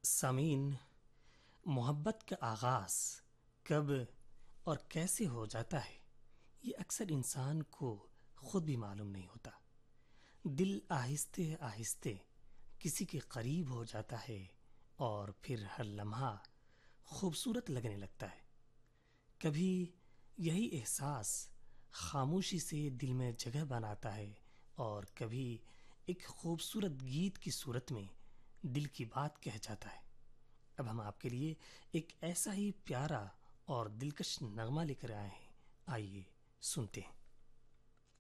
सामीन, मोहब्बत का आगाज़ कब और कैसे हो जाता है, ये अक्सर इंसान को खुद भी मालूम नहीं होता। दिल आहिस्ते आहिस्ते किसी के करीब हो जाता है और फिर हर लम्हा खूबसूरत लगने लगता है। कभी यही एहसास खामोशी से दिल में जगह बनाता है और कभी एक खूबसूरत गीत की सूरत में दिल की बात कह जाता है। अब हम आपके लिए एक ऐसा ही प्यारा और दिलकश नगमा लेकर आए हैं। आइए सुनते हैं।